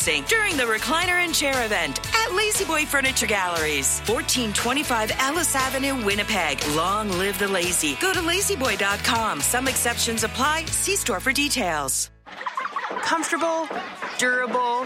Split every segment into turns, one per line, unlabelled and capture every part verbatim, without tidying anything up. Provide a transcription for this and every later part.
financing during the Recliner and Chair event at Lazy Boy Furniture Galleries, fourteen twenty-five Ellis Avenue, Winnipeg. Long live the lazy. Go to lazy boy dot com. Some exceptions apply. See store for details.
Comfortable, durable,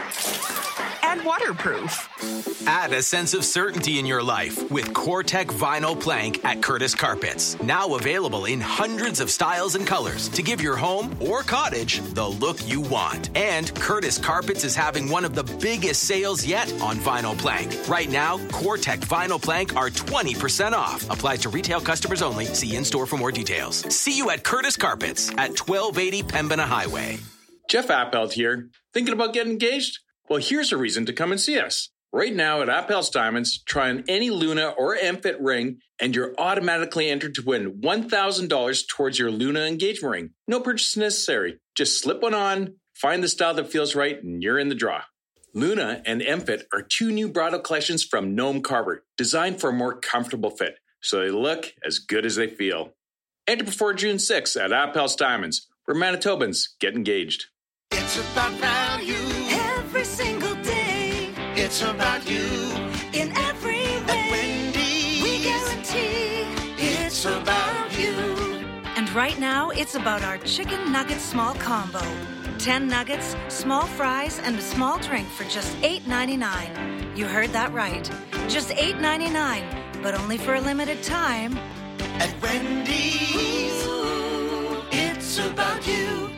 and waterproof.
Add a sense of certainty in your life with COREtec Vinyl Plank at Curtis Carpets. Now available in hundreds of styles and colors to give your home or cottage the look you want. And Curtis Carpets is having one of the biggest sales yet on vinyl plank. Right now, COREtec Vinyl Plank are twenty percent off. Applies to retail customers only. See in-store for more details. See you at Curtis Carpets at twelve eighty Pembina Highway.
Jeff Appelt here. Thinking about getting engaged? Well, here's a reason to come and see us. Right now at Appel's Diamonds, try on any Luna or Amfit ring, and you're automatically entered to win one thousand dollars towards your Luna engagement ring. No purchase necessary. Just slip one on, find the style that feels right, and you're in the draw. Luna and Amfit are two new bridal collections from Noam Carver, designed for a more comfortable fit, so they look as good as they feel. Enter before June sixth at Appel's Diamonds, where Manitobans get engaged.
It's about value.
Every single day.
It's about you.
In every way.
At Wendy's,
we guarantee
it's about you.
And right now, it's about our chicken nugget small combo. Ten nuggets, small fries, and a small drink for just eight ninety-nine. You heard that right. Just eight ninety-nine, but only for a limited time.
At Wendy's, ooh, it's about you.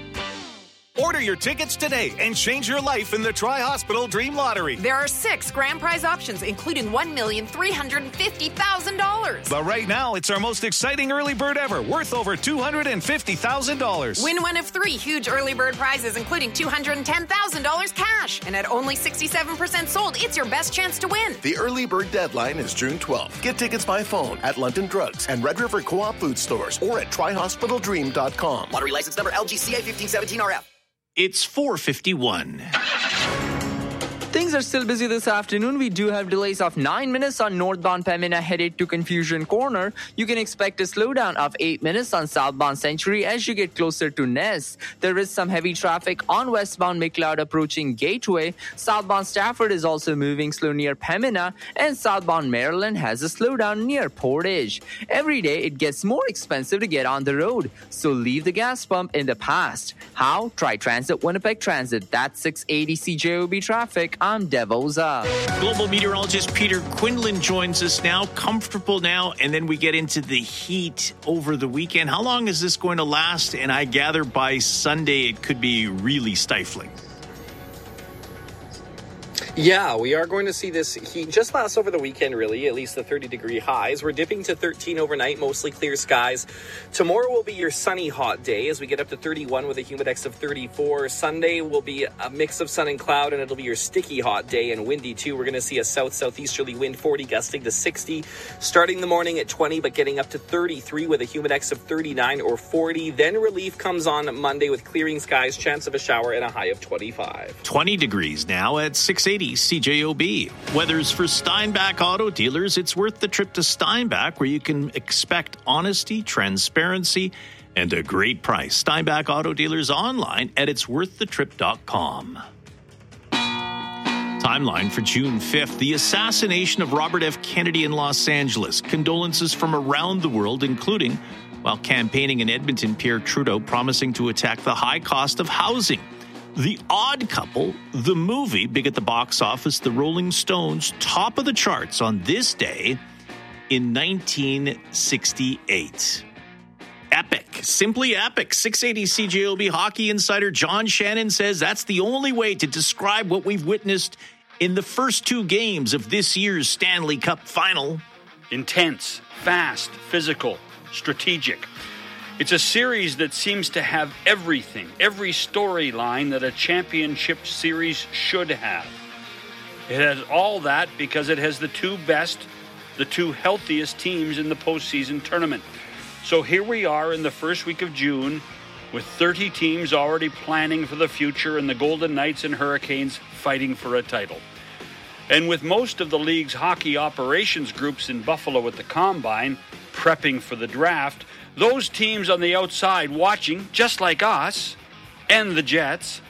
Order your tickets today and change your life in the Tri-Hospital Dream Lottery.
There are six grand prize options, including one million three hundred fifty thousand dollars.
But right now, it's our most exciting early bird ever, worth over two hundred fifty thousand dollars.
Win one of three huge early bird prizes, including two hundred ten thousand dollars cash. And at only sixty-seven percent sold, it's your best chance to win.
The early bird deadline is June twelfth. Get tickets by phone at London Drugs and Red River Co-op Food Stores or at tri hospital dream dot com.
Lottery license number L G C A fifteen seventeen R F.
It's four fifty-one.
Things are still busy this afternoon. We do have delays of nine minutes on northbound Pembina headed to Confusion Corner. You can expect a slowdown of eight minutes on southbound Century as you get closer to Ness. There is some heavy traffic on westbound McLeod approaching Gateway. Southbound Stafford is also moving slow near Pembina, and southbound Maryland has a slowdown near Portage. Every day it gets more expensive to get on the road, so leave the gas pump in the past. How? Try Transit Winnipeg Transit. That's six eighty C J O B traffic. I'm Devoza.
Global meteorologist Peter Quinlan joins us now. Comfortable now, and then we get into the heat over the weekend. How long is this going to last? And I gather by Sunday it could be really stifling.
Yeah, we are going to see this heat just last over the weekend, really, at least the thirty-degree highs. We're dipping to thirteen overnight, mostly clear skies. Tomorrow will be your sunny hot day as we get up to thirty-one with a humidex of thirty-four. Sunday will be a mix of sun and cloud, and it'll be your sticky hot day and windy, too. We're going to see a south-southeasterly wind, forty gusting to sixty, starting the morning at twenty, but getting up to thirty-three with a humidex of thirty-nine or forty. Then relief comes on Monday with clearing skies, chance of a shower, and a high of twenty-five.
twenty degrees now at six eighty C J O B. Weather's for Steinbach Auto Dealers. It's worth the trip to Steinbach, where you can expect honesty, transparency, and a great price. Steinbach Auto Dealers online at its worth the trip dot com. Timeline for June fifth. The assassination of Robert F. Kennedy in Los Angeles. Condolences from around the world, including, while campaigning in Edmonton, Pierre Trudeau promising to attack the high cost of housing. The Odd Couple, the movie, big at the box office, the Rolling Stones, top of the charts on this day in nineteen sixty-eight. Epic, simply epic. six eighty C J O B hockey insider John Shannon says that's the only way to describe what we've witnessed in the first two games of this year's Stanley Cup final.
Intense, fast, physical, strategic. It's a series that seems to have everything, every storyline that a championship series should have. It has all that because it has the two best, the two healthiest teams in the postseason tournament. So here we are in the first week of June with thirty teams already planning for the future and the Golden Knights and Hurricanes fighting for a title. And with most of the league's hockey operations groups in Buffalo at the Combine prepping for the draft, those teams on the outside watching, just like us and the Jets,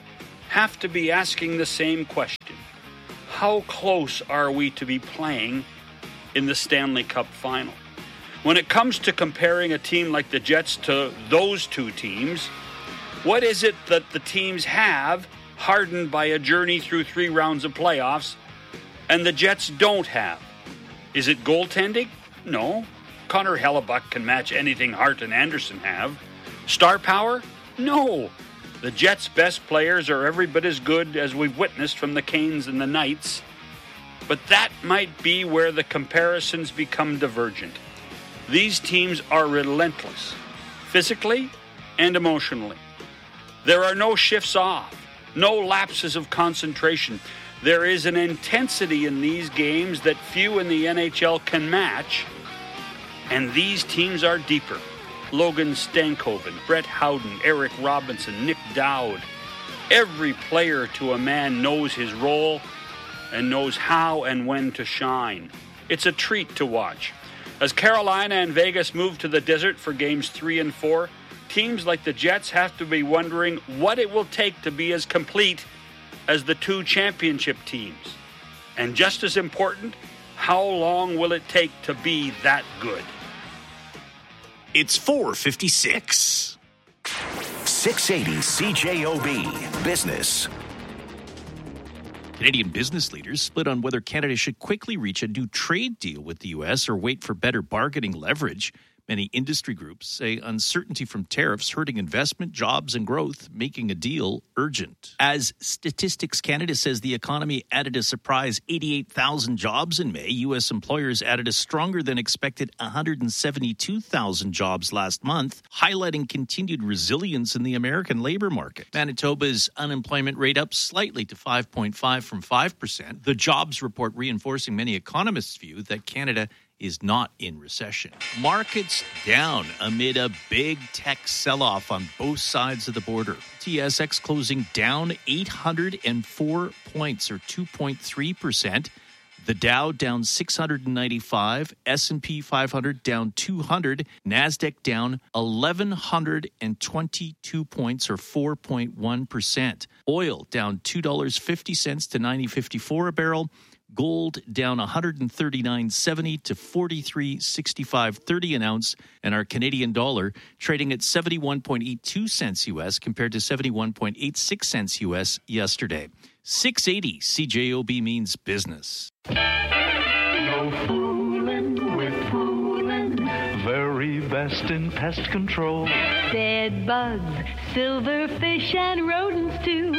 have to be asking the same question. How close are we to be playing in the Stanley Cup final? When it comes to comparing a team like the Jets to those two teams, what is it that the teams have hardened by a journey through three rounds of playoffs and the Jets don't have? Is it goaltending? No. Connor Hellebuck can match anything Hart and Anderson have. Star power? No. The Jets' best players are every bit as good as we've witnessed from the Canes and the Knights. But that might be where the comparisons become divergent. These teams are relentless, physically and emotionally. There are no shifts off, no lapses of concentration. There is an intensity in these games that few in the N H L can match, and these teams are deeper. Logan Stankoven, Brett Howden, Eric Robinson, Nick Dowd. Every player to a man knows his role and knows how and when to shine. It's a treat to watch. As Carolina and Vegas move to the desert for games three and four, teams like the Jets have to be wondering what it will take to be as complete as the two championship teams. And just as important, how long will it take to be that good?
It's four fifty-six.
six eighty C J O B Business.
Canadian business leaders split on whether Canada should quickly reach a new trade deal with the U S or wait for better bargaining leverage. Many industry groups say uncertainty from tariffs hurting investment, jobs, and growth, making a deal urgent. As Statistics Canada says the economy added a surprise eighty-eight thousand jobs in May, U S employers added a stronger than expected one hundred seventy-two thousand jobs last month, highlighting continued resilience in the American labor market. Manitoba's unemployment rate up slightly to five point five from five percent. The jobs report reinforcing many economists' view that Canada is not in recession. Markets down amid a big tech sell-off on both sides of the border. T S X closing down eight hundred four points or two point three percent. The Dow down six hundred ninety-five, S and P five hundred down two hundred, NASDAQ down one thousand one hundred twenty-two points or four point one percent. Oil down two dollars and fifty cents to ninety fifty-four a barrel. Gold down one hundred thirty-nine seventy to forty-three sixty-five thirty an ounce, and our Canadian dollar trading at seventy-one point eight two cents U S compared to seventy-one point eight six cents U S yesterday. six eighty C J O B means business.
No fooling with fooling, very best in pest control.
Bed bugs, silverfish, and rodents too.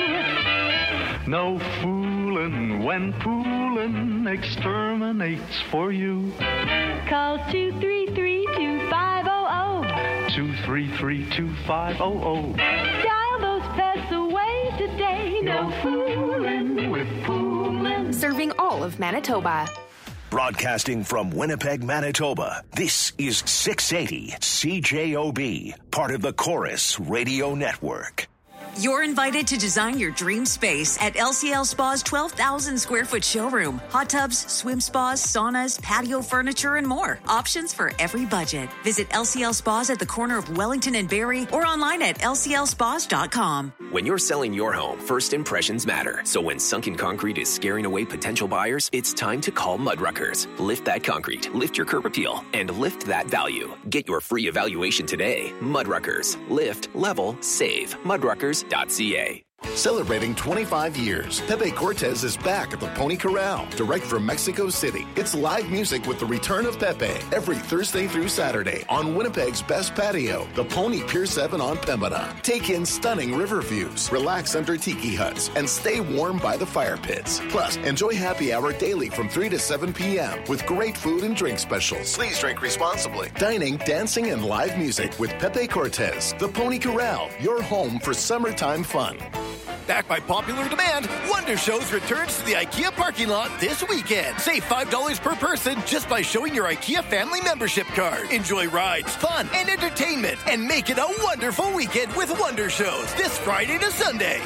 No fooling when poolin' exterminates for you.
Call two three three, two five zero zero.
two three three, two five zero zero.
Dial those pests away today. No fooling with poolin'.
Serving all of Manitoba.
Broadcasting from Winnipeg, Manitoba, this is six eighty C J O B, part of the Chorus Radio Network.
You're invited to design your dream space at L C L Spa's twelve thousand square foot showroom. Hot tubs, swim spas, saunas, patio furniture, and more. Options for every budget. Visit L C L Spas at the corner of Wellington and Barrie or online at L C L spas dot com.
When you're selling your home, first impressions matter. So when sunken concrete is scaring away potential buyers, it's time to call Mudruckers. Lift that concrete, lift your curb appeal, and lift that value. Get your free evaluation today. Mudruckers. Lift, level, save. Mudruckers dot c a.
Celebrating twenty-five years, Pepe Cortez is back at the Pony Corral, direct from Mexico City. It's live music with the return of Pepe every Thursday through Saturday on Winnipeg's best patio, the Pony Pier seven on Pembina. Take in stunning river views, relax under tiki huts, and stay warm by the fire pits. Plus, enjoy happy hour daily from three to seven p.m. with great food and drink specials. Please drink responsibly. Dining, dancing, and live music with Pepe Cortez, the Pony Corral, your home for summertime fun.
Back by popular demand, Wonder Shows returns to the IKEA parking lot this weekend. Save five dollars per person just by showing your IKEA family membership card. Enjoy rides, fun, and entertainment, and make it a wonderful weekend with Wonder Shows this Friday to Sunday.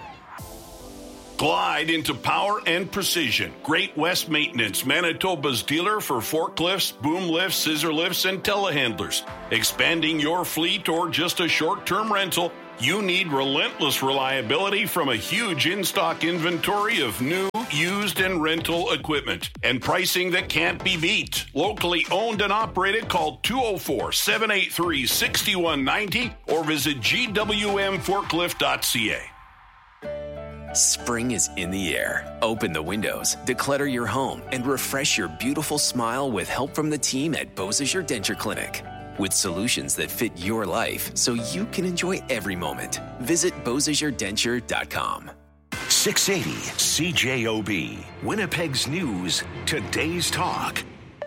Glide into power and precision. Great West Maintenance, Manitoba's dealer for forklifts, boom lifts, scissor lifts, and telehandlers. Expanding your fleet or just a short-term rental, You need relentless reliability from a huge in-stock inventory of new, used, and rental equipment, and pricing that can't be beat. Locally owned and operated, call two oh four, seven eight three, six one nine oh or visit g w m forklift dot c a.
Spring is in the air. Open the windows, declutter your home, and refresh your beautiful smile with help from the team at Beausejour Denture Clinic. With solutions that fit your life so you can enjoy every moment. Visit Beausejour Denture dot com.
six eighty C J O B, Winnipeg's News, Today's Talk.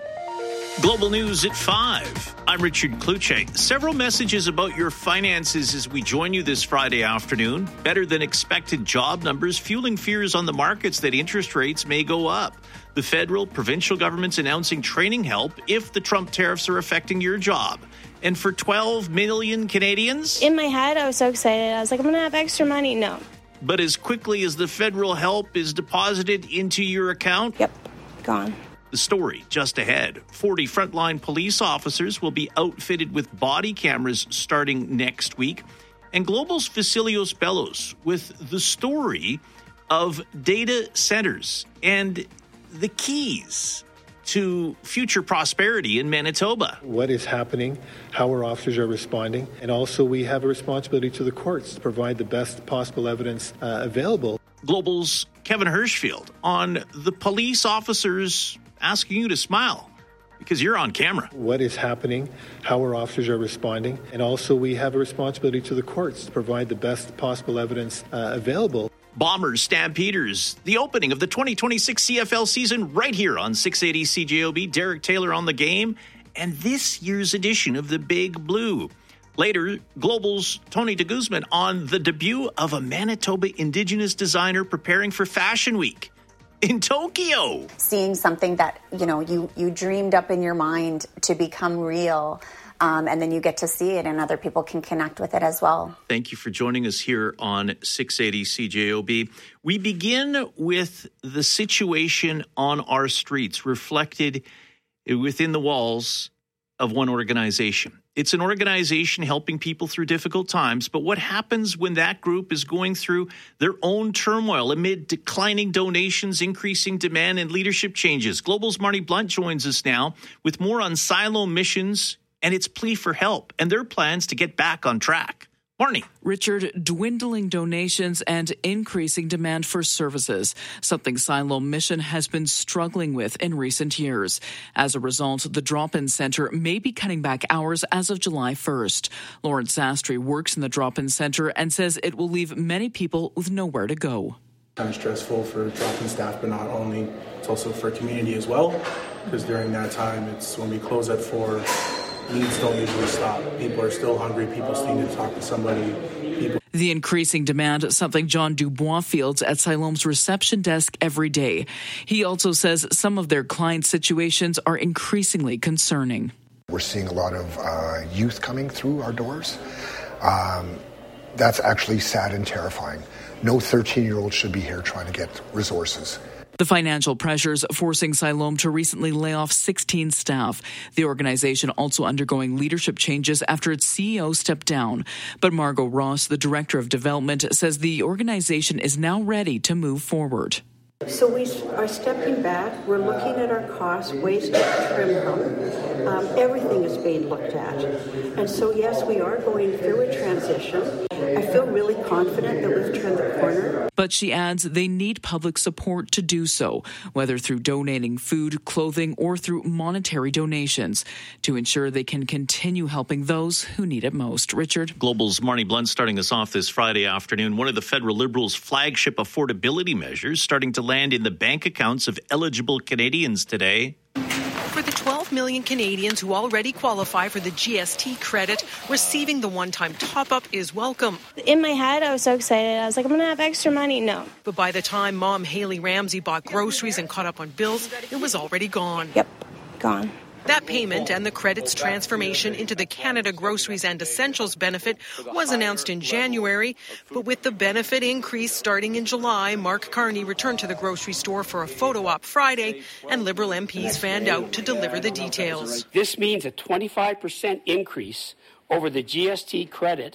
Global News at five. I'm Richard Kluche. Several messages about your finances as we join you this Friday afternoon. Better than expected job numbers fueling fears on the markets that interest rates may go up. The federal, provincial governments announcing training help if the Trump tariffs are affecting your job. And for twelve million Canadians?
In my head, I was so excited. I was like, I'm going to have extra money. No.
But as quickly as the federal help is deposited into your account?
Yep, gone.
The story just ahead. forty frontline police officers will be outfitted with body cameras starting next week. And Global's Vasilios Bellos with the story of data centers and the keys to future prosperity in Manitoba.
What is happening, how our officers are responding, and also we have a responsibility to the courts to provide the best possible evidence uh, available.
Global's Kevin Hirschfield on the police officers asking you to smile because you're on camera.
What is happening, how our officers are responding, and also we have a responsibility to the courts to provide the best possible evidence uh, available.
Bombers, Stampeders, the opening of the twenty twenty-six C F L season right here on six eighty C J O B. Derek Taylor on the game, and this year's edition of the Big Blue. Later, Global's Tony de Guzman on the debut of a Manitoba Indigenous designer preparing for Fashion Week in Tokyo.
Seeing something that, you know, you, you dreamed up in your mind to become real. Um, and then you get to see it and other people can connect with it as well.
Thank you for joining us here on six eighty C J O B. We begin with the situation on our streets reflected within the walls of one organization. It's an organization helping people through difficult times, but what happens when that group is going through their own turmoil amid declining donations, increasing demand, and leadership changes? Global's Marnie Blunt joins us now with more on Siloam Missions and its plea for help and their plans to get back on track. Marnie.
Richard, dwindling donations and increasing demand for services, something Siloam Mission has been struggling with in recent years. As a result, the drop-in center may be cutting back hours as of July first. Lauren Sastry works in the drop-in center and says it will leave many people with nowhere to go.
Kind of stressful for drop-in staff, but not only, it's also for community as well, because during that time, it's when we close at four, needs don't usually stop. People are still hungry. People still need to talk to somebody. People.
The increasing demand, something John Dubois feels at Siloam's reception desk every day. He also says some of their client situations are increasingly concerning.
We're seeing a lot of uh, youth coming through our doors. Um, that's actually sad and terrifying. No thirteen-year-old should be here trying to get resources.
The financial pressures forcing Siloam to recently lay off sixteen staff. The organization also undergoing leadership changes after its C E O stepped down. But Margot Ross, the director of development, says the organization is now ready to move forward.
So we are stepping back. We're looking at our costs, ways to trim them. Um, everything is being looked at. And so, yes, we are going through a transition. I feel really confident that we've turned the corner.
But she adds they need public support to do so, whether through donating food, clothing, or through monetary donations, to ensure they can continue helping those who need it most. Richard?
Global's Marnie Blunt starting us off this Friday afternoon. One of the federal Liberals' flagship affordability measures starting to land in the bank accounts of eligible Canadians today.
For the twelve million Canadians who already qualify for the G S T credit, receiving the one-time top-up is welcome.
In my head, I was so excited. I was like, I'm going to have extra money. No.
But by the time Mom Haley Ramsey bought groceries and caught up on bills, it was already gone.
Yep, gone.
That payment and the credit's transformation into the Canada Groceries and Essentials benefit was announced in January. But with the benefit increase starting in July, Mark Carney returned to the grocery store for a photo op Friday, and Liberal M Ps fanned out to deliver the details.
This means a twenty-five percent increase over the G S T credit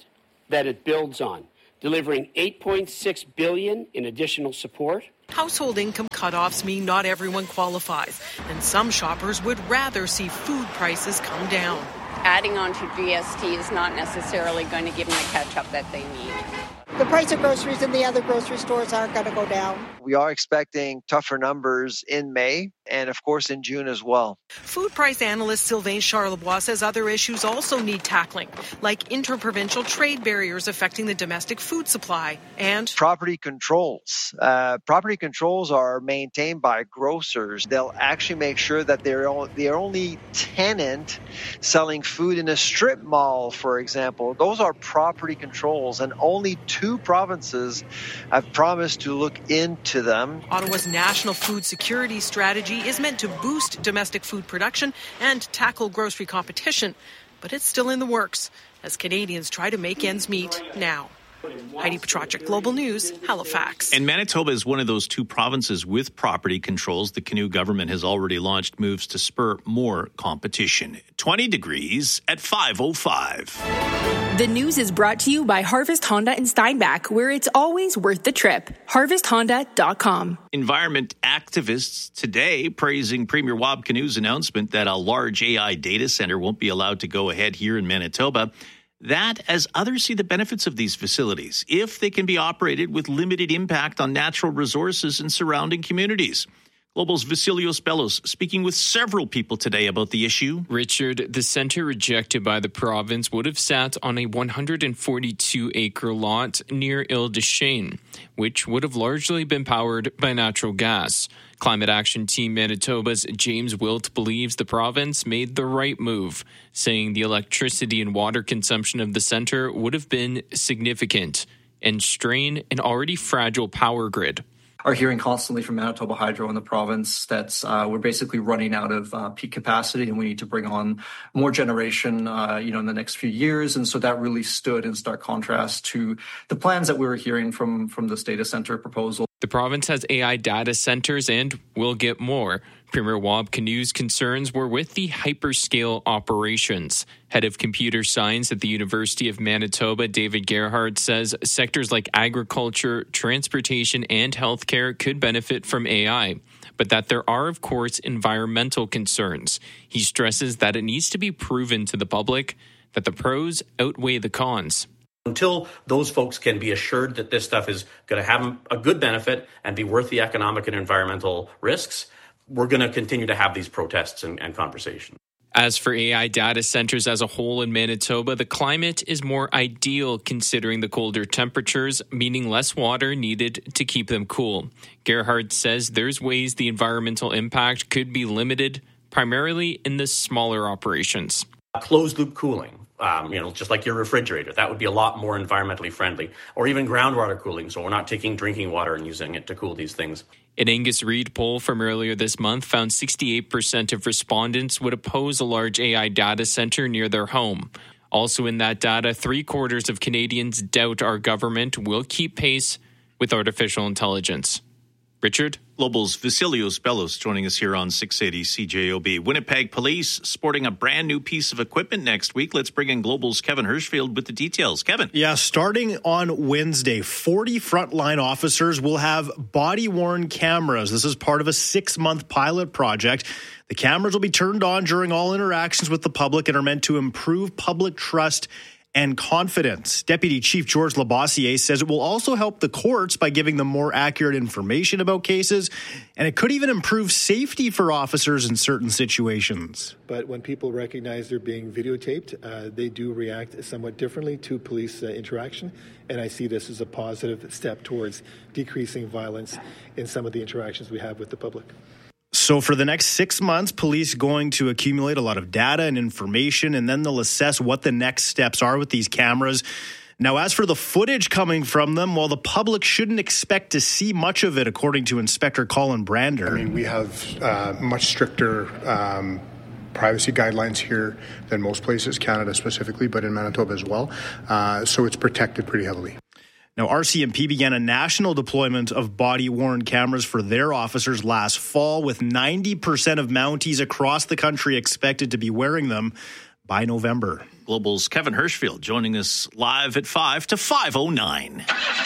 that it builds on, delivering eight point six billion dollars in additional support.
Household income cutoffs mean not everyone qualifies, and some shoppers would rather see food prices come down.
Adding on to G S T is not necessarily going to give them the catch-up that they need.
The price of groceries in the other grocery stores aren't going to go down.
We are expecting tougher numbers in May and, of course, in June as well.
Food price analyst Sylvain Charlebois says other issues also need tackling, like interprovincial trade barriers affecting the domestic food supply and
property controls. Uh, property controls are maintained by grocers. They'll actually make sure that they're the only tenant selling food in a strip mall, for example. Those are property controls, and only two provinces have promised to look into them.
Ottawa's national food security strategy is meant to boost domestic food production and tackle grocery competition, but it's still in the works as Canadians try to make ends meet now. Heidi Petracek, Global News, Halifax.
And Manitoba is one of those two provinces with property controls. The Canoe government has already launched moves to spur more competition. twenty degrees at five oh five.
The news is brought to you by Harvest Honda in Steinbach, where it's always worth the trip. harvest honda dot com.
Environment activists today praising Premier Wab Kinew's announcement that a large A I data center won't be allowed to go ahead here in Manitoba. That, as others see the benefits of these facilities, if they can be operated with limited impact on natural resources and surrounding communities. Global's Vasilios Bellos speaking with several people today about the issue.
Richard, the center rejected by the province would have sat on a one hundred forty-two acre lot near Ile-des-Chênes, which would have largely been powered by natural gas. Climate Action Team Manitoba's James Wilt believes the province made the right move, saying the electricity and water consumption of the center would have been significant and strain an already fragile power grid.
Are hearing constantly from Manitoba Hydro in the province that uh, we're basically running out of uh, peak capacity and we need to bring on more generation, uh, you know, in the next few years. And so that really stood in stark contrast to the plans that we were hearing from, from this data center proposal.
The province has A I data centers and will get more. Premier Wab Kinew's concerns were with the hyperscale operations. Head of computer science at the University of Manitoba, David Gerhardt, says sectors like agriculture, transportation, and healthcare could benefit from A I, but that there are, of course, environmental concerns. He stresses that it needs to be proven to the public that the pros outweigh the cons.
Until those folks can be assured that this stuff is going to have a good benefit and be worth the economic and environmental risks, we're going to continue to have these protests and, and conversation.
As for A I data centers as a whole in Manitoba, the climate is more ideal considering the colder temperatures, meaning less water needed to keep them cool. Gerhardt says there's ways the environmental impact could be limited, primarily in the smaller operations.
Closed-loop cooling. Um, you know, just like your refrigerator, that would be a lot more environmentally friendly. Or even groundwater cooling, so we're not taking drinking water and using it to cool these things.
An Angus Reid poll from earlier this month found sixty-eight percent of respondents would oppose a large A I data center near their home. Also in that data, three quarters of Canadians doubt our government will keep pace with artificial intelligence. Richard?
Global's Vasilios Bellos joining us here on six eighty C J O B. Winnipeg Police sporting a brand new piece of equipment next week. Let's bring in Global's Kevin Hirschfield with the details. Kevin.
Yeah, starting on Wednesday, forty frontline officers will have body-worn cameras. This is part of a six-month pilot project. The cameras will be turned on during all interactions with the public and are meant to improve public trust and confidence. Deputy Chief George Labossiere says it will also help the courts by giving them more accurate information about cases, and it could even improve safety for officers in certain situations.
But when people recognize they're being videotaped, uh, they do react somewhat differently to police uh, interaction, and I see this as a positive step towards decreasing violence in some of the interactions we have with the public.
So for the next six months, police going to accumulate a lot of data and information, and then they'll assess what the next steps are with these cameras. Now, as for the footage coming from them, well, the public shouldn't expect to see much of it, according to Inspector Colin Brander.
I mean, we have uh, much stricter um, privacy guidelines here than most places, Canada specifically, but in Manitoba as well. Uh, so it's protected pretty heavily.
Now, R C M P began a national deployment of body-worn cameras for their officers last fall, with ninety percent of Mounties across the country expected to be wearing them by November.
Global's Kevin Hirschfield joining us live at five to five oh nine.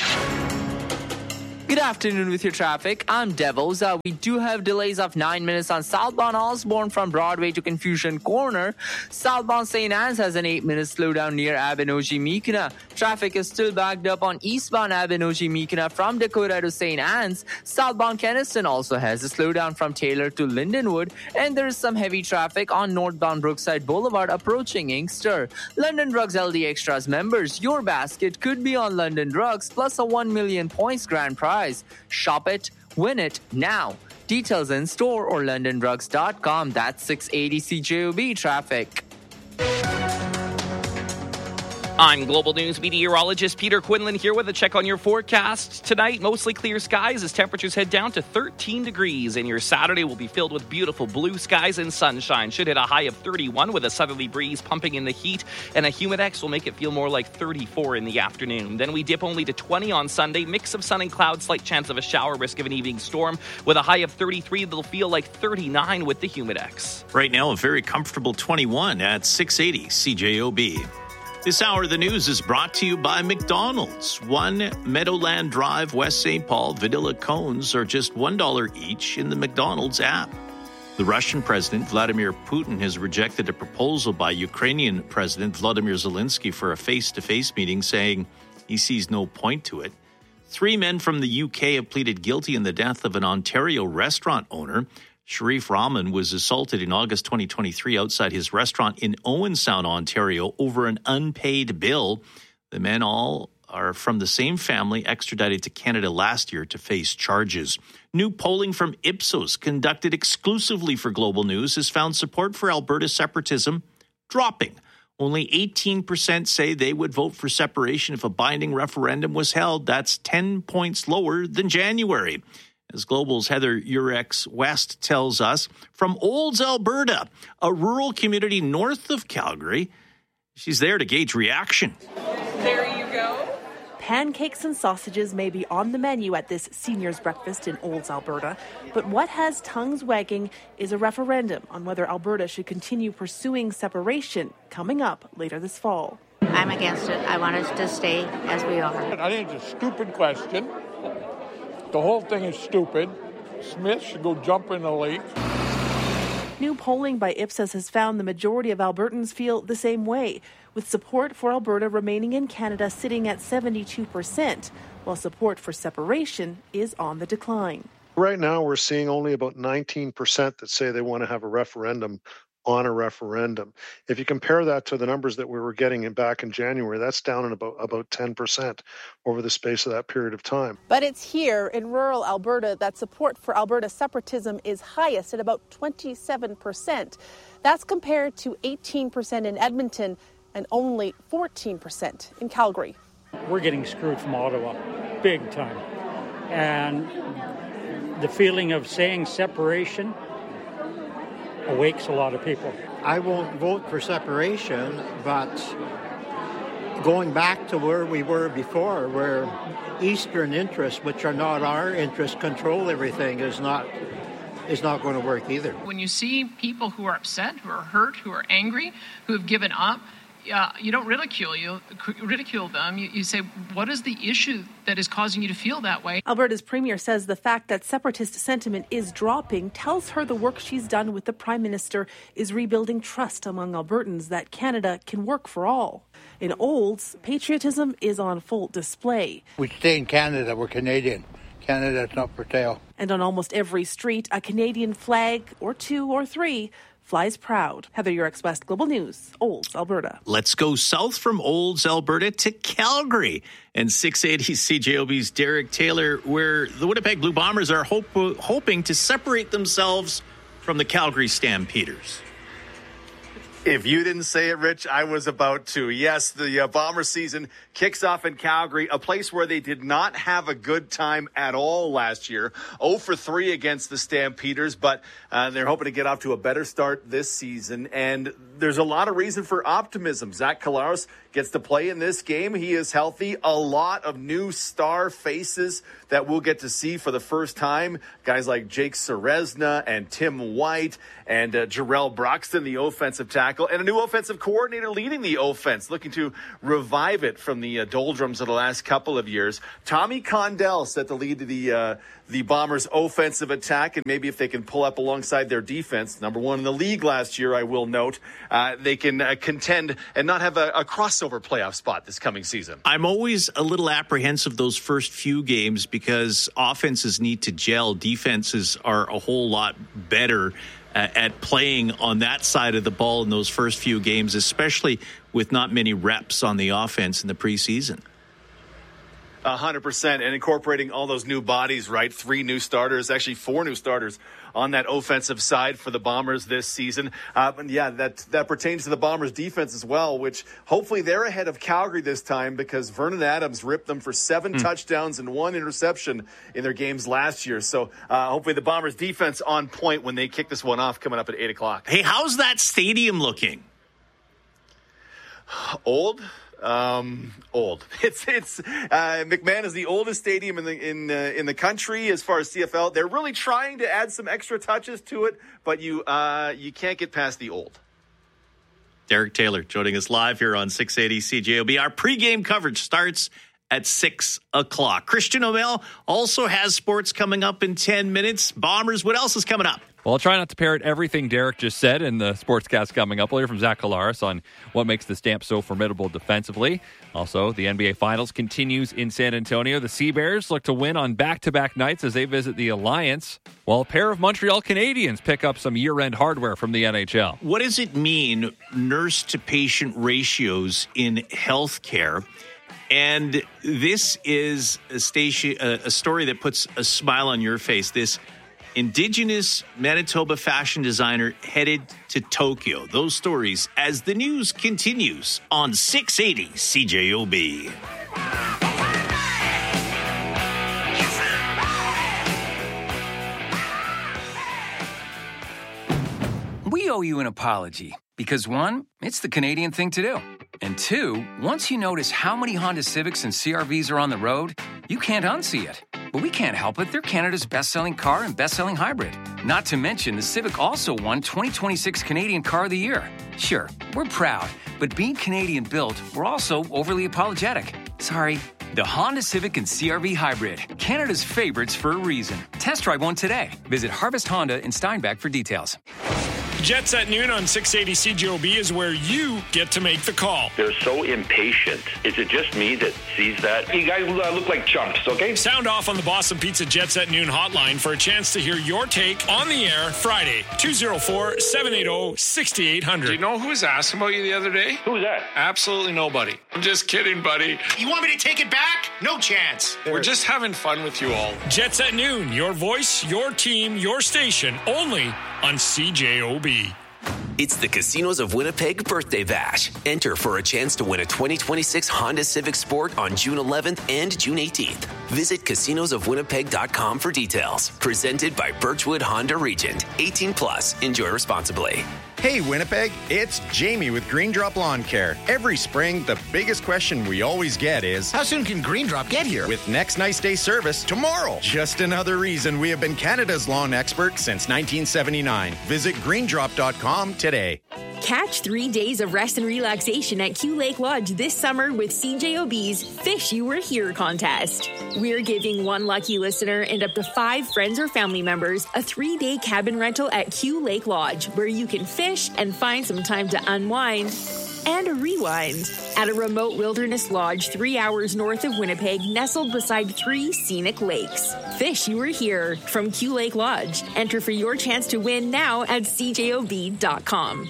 Good afternoon with your traffic. I'm Devos. Uh, we do have delays of nine minutes on southbound Osborne from Broadway to Confucian Corner. Southbound Saint Anne's has an eight-minute slowdown near Abenoji-Meekina. Traffic is still backed up on eastbound Abenoji-Meekina from Dakota to Saint Anne's. Southbound Keniston also has a slowdown from Taylor to Lindenwood. And there is some heavy traffic on northbound Brookside Boulevard approaching Inkster. London Drugs L D Extras members, your basket could be on London Drugs plus a one million points grand prize. Shop it, win it now. Details in store or london drugs dot com. That's six eighty C J O B traffic.
I'm Global News meteorologist Peter Quinlan here with a check on your forecast. Tonight, mostly clear skies as temperatures head down to thirteen degrees, and your Saturday will be filled with beautiful blue skies and sunshine. Should hit a high of thirty-one with a southerly breeze pumping in the heat, and a humidex will make it feel more like thirty-four in the afternoon. Then we dip only to twenty on Sunday, mix of sun and clouds, slight chance of a shower, risk of an evening storm. With a high of thirty-three, they'll feel like thirty-nine with the humidex.
Right now, a very comfortable twenty-one at six eighty C J O B. This hour of the news is brought to you by McDonald's. One Meadowland Drive, West Saint Paul, vanilla cones are just one dollar each in the McDonald's app. The Russian President Vladimir Putin has rejected a proposal by Ukrainian President Volodymyr Zelensky for a face-to-face meeting, saying he sees no point to it. Three men from the U K have pleaded guilty in the death of an Ontario restaurant owner. Sharif Rahman was assaulted in August twenty twenty-three outside his restaurant in Owen Sound, Ontario, over an unpaid bill. The men all are from the same family, extradited to Canada last year to face charges. New polling from Ipsos, conducted exclusively for Global News, has found support for Alberta separatism dropping. Only eighteen percent say they would vote for separation if a binding referendum was held. That's ten points lower than January. As Global's Heather Urex West tells us, from Olds, Alberta, a rural community north of Calgary. She's there to gauge reaction.
There you go.
Pancakes and sausages may be on the menu at this seniors' breakfast in Olds, Alberta, but what has tongues wagging is a referendum on whether Alberta should continue pursuing separation coming up later this fall.
I'm against it. I want us to stay as we are.
I think it's a stupid question. The whole thing is stupid. Smith should go jump in the lake.
New polling by Ipsos has found the majority of Albertans feel the same way, with support for Alberta remaining in Canada sitting at seventy-two percent, while support for separation is on the decline.
Right now, we're seeing only about nineteen percent that say they want to have a referendum on a referendum. If you compare that to the numbers that we were getting in back in January, that's down in about, about ten percent over the space of that period of time.
But it's here in rural Alberta that support for Alberta separatism is highest at about twenty-seven percent. That's compared to eighteen percent in Edmonton and only fourteen percent in Calgary.
We're getting screwed from Ottawa, big time. And the feeling of saying separation awakes a lot of people.
I won't vote for separation, but going back to where we were before, where Eastern interests, which are not our interests, control everything, is not is not going to work either.
When you see people who are upset, who are hurt, who are angry, who have given up, Uh, you don't ridicule you ridicule them. You, you say, what is the issue that is causing you to feel that way?
Alberta's premier says the fact that separatist sentiment is dropping tells her the work she's done with the Prime Minister is rebuilding trust among Albertans that Canada can work for all. In Olds, patriotism is on full display.
We stay in Canada. We're Canadian. Canada's not for sale.
And on almost every street, a Canadian flag, or two or three, flies proud. Heather Urex West, Global News, Olds, Alberta.
Let's go south from Olds, Alberta to Calgary. And six eighty C J O B's Derek Taylor, where the Winnipeg Blue Bombers are hope, hoping to separate themselves from the Calgary Stampeders.
If you didn't say it, Rich, I was about to. Yes, the uh, Bomber season kicks off in Calgary, a place where they did not have a good time at all last year. oh for three against the Stampeders, but uh, they're hoping to get off to a better start this season. And there's a lot of reason for optimism. Zach Collaros gets to play in this game. He is healthy. A lot of new star faces that we'll get to see for the first time. Guys like Jake Serezna and Tim White and uh, Jarrell Broxton, the offensive tackle. tackle, and a new offensive coordinator leading the offense, looking to revive it from the uh, doldrums of the last couple of years. Tommy Condell set to lead the uh, the Bombers' offensive attack, and maybe if they can pull up alongside their defense, number one in the league last year, I will note, uh, they can uh, contend and not have a, a crossover playoff spot this coming season.
I'm always a little apprehensive those first few games because offenses need to gel. Defenses are a whole lot better uh, at playing on that side of the ball in those first few games, especially with not many reps on the offense in the preseason.
A hundred percent, and incorporating all those new bodies, right? Three new starters, actually four new starters on that offensive side for the Bombers this season. Uh, and yeah, that that pertains to the Bombers defense as well, which hopefully they're ahead of Calgary this time because Vernon Adams ripped them for seven mm. touchdowns and one interception in their games last year. So uh, hopefully the Bombers defense on point when they kick this one off coming up at eight o'clock.
Hey, how's that stadium looking?
Old? Um, old. It's it's uh, McMahon is the oldest stadium in the in uh, in the country as far as C F L. They're really trying to add some extra touches to it, but you uh, you can't get past the old.
Derek Taylor joining us live here on six eighty C J O B. Our pregame coverage starts at six o'clock. Christian O'Mell also has sports coming up in ten minutes. Bombers, what else is coming up?
Well, I'll try not to parrot everything Derek just said in the sportscast coming up. We'll hear from Zach Collaros on what makes the Stamps so formidable defensively. Also, the N B A Finals continues in San Antonio. The Sea Bears look to win on back-to-back nights as they visit the Alliance, while a pair of Montreal Canadiens pick up some year-end hardware from the N H L.
What does it mean, nurse-to-patient ratios in healthcare? And this is a, station, a story that puts a smile on your face. This Indigenous Manitoba fashion designer headed to Tokyo. Those stories as the news continues on six eighty C J O B.
We owe you an apology because, one, it's the Canadian thing to do. And two, once you notice how many Honda Civics and C R Vs are on the road, you can't unsee it. But we can't help it. They're Canada's best-selling car and best-selling hybrid. Not to mention, the Civic also won twenty twenty-six Canadian Car of the Year. Sure, we're proud, but being Canadian-built, we're also overly apologetic. Sorry. The Honda Civic and C R V Hybrid. Canada's favorites for a reason. Test drive one today. Visit Harvest Honda in Steinbach for details.
Jets at noon on six eighty C J O B is where you get to make the call.
They're so impatient. Is it just me that sees that? You guys uh, look like chumps, okay?
Sound off on the Boston Pizza Jets at noon hotline for a chance to hear your take on the air Friday, two oh four, seven eight zero, six eight zero zero. Do you know who was asking about you the other day?
Who's that?
Absolutely nobody. I'm just kidding, buddy.
You want me to take it back? No chance.
We're just having fun with you all. Jets at noon, your voice, your team, your station, only on C J O B.
It's the Casinos of Winnipeg Birthday Bash. Enter for a chance to win a twenty twenty-six Honda Civic Sport on June eleventh and June eighteenth. Visit casinos of winnipeg dot com for details. Presented by Birchwood Honda Regent. eighteen plus. Enjoy responsibly.
Hey Winnipeg, it's Jamie with Green Drop Lawn Care. Every spring, the biggest question we always get is,
how soon can Green Drop get here?
With next nice day service tomorrow. Just another reason we have been Canada's lawn expert since nineteen seventy-nine. Visit green drop dot com today.
Catch three days of rest and relaxation at Q Lake Lodge this summer with C J O B's Fish You Were Here contest. We're giving one lucky listener and up to five friends or family members a three-day cabin rental at Q Lake Lodge where you can fish and find some time to unwind and rewind at a remote wilderness lodge three hours north of Winnipeg, nestled beside three scenic lakes. Fish You Were Here from Q Lake Lodge. Enter for your chance to win now at C J O B dot com.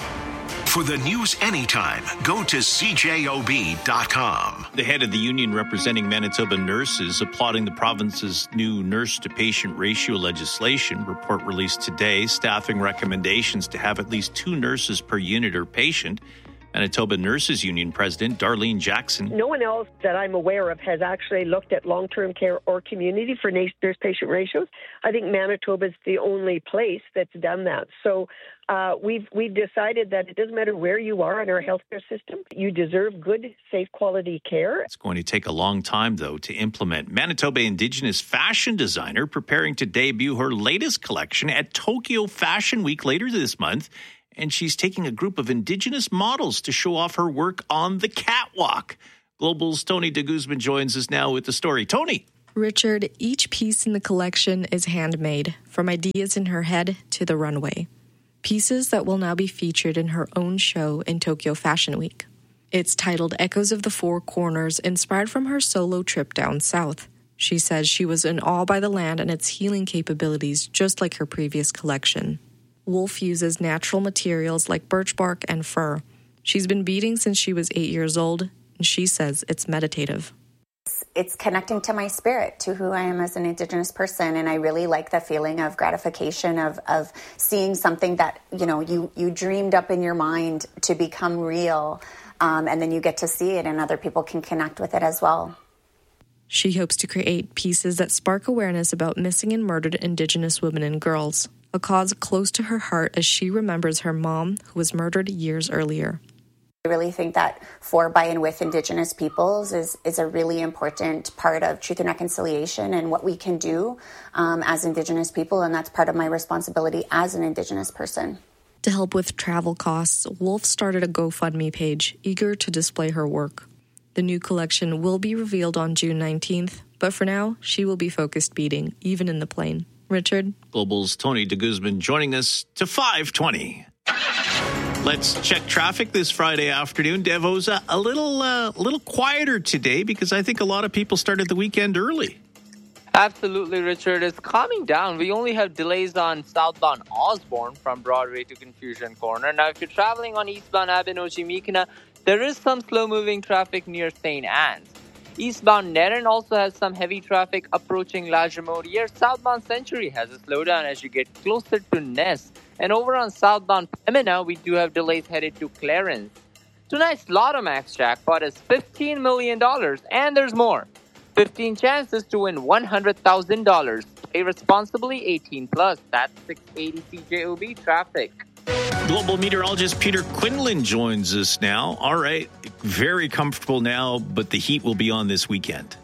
For the news anytime, go to C J O B dot com.
The head of the union representing Manitoba nurses applauding the province's new nurse-to-patient ratio legislation. Report released today, staffing recommendations to have at least two nurses per unit or patient. Manitoba Nurses Union President Darlene Jackson.
No one else that I'm aware of has actually looked at long-term care or community for nurse-patient ratios. I think Manitoba is the only place that's done that. So uh, we've we've decided that it doesn't matter where you are in our healthcare system, you deserve good, safe, quality care.
It's going to take a long time, though, to implement. Manitoba Indigenous fashion designer preparing to debut her latest collection at Tokyo Fashion Week later this month. and she's taking a group of Indigenous models to show off her work on the catwalk. Global's Tony de Guzman joins us now with the story. Tony.
Richard, each piece in the collection is handmade, from ideas in her head to the runway. Pieces that will now be featured in her own show in Tokyo Fashion Week. It's titled Echoes of the Four Corners, inspired from her solo trip down south. She says she was in awe by the land and its healing capabilities, just like her previous collection. Wolf uses natural materials like birch bark and fur. She's been beading since she was eight years old, and she says it's meditative.
It's connecting to my spirit, to who I am as an Indigenous person, and I really like the feeling of gratification of, of seeing something that, you know, you, you dreamed up in your mind to become real, um, and then you get to see it and other people can connect with it as well.
She hopes to create pieces that spark awareness about missing and murdered Indigenous women and girls, a cause close to her heart as she remembers her mom, who was murdered years earlier.
I really think that for, by, and with Indigenous peoples is, is a really important part of truth and reconciliation and what we can do um, as Indigenous people, and that's part of my responsibility as an Indigenous person.
To help with travel costs, Wolf started a GoFundMe page, eager to display her work. The new collection will be revealed on June nineteenth, but for now, she will be focused beading, even in the plane. Richard?
Global's Tony de Guzman joining us to five twenty. Let's check traffic this Friday afternoon. Devosa, a little, uh, little quieter today because I think a lot of people started the weekend early.
Absolutely, Richard. It's calming down. We only have delays on southbound Osborne from Broadway to Confusion Corner. Now, if you're traveling on eastbound Abenoshi-Mikina, there is some slow-moving traffic near Saint Anne's. Eastbound Nerin also has some heavy traffic approaching La Jamodiere. Southbound Century has a slowdown as you get closer to Ness. And over on southbound Pembina, we do have delays headed to Clarence. Tonight's Lotto Max jackpot is fifteen million dollars, and there's more. fifteen chances to win one hundred thousand dollars. Play responsibly, eighteen plus. That's six eighty C J O B traffic.
Global meteorologist Peter Quinlan joins us now. All right, very comfortable now, but the heat will be on this weekend.